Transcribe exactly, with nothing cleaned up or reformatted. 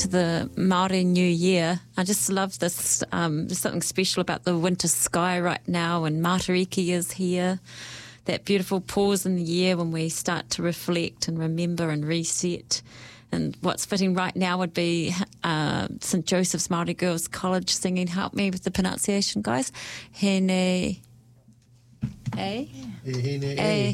into the Māori New Year. I just love this. Um, there's something special about the winter sky right now, and Matariki is here. That beautiful pause in the year when we start to reflect and remember and reset. And what's fitting right now would be uh, Saint Joseph's Māori Girls College singing, help me with the pronunciation, guys. Hene... Eh? E hene e. E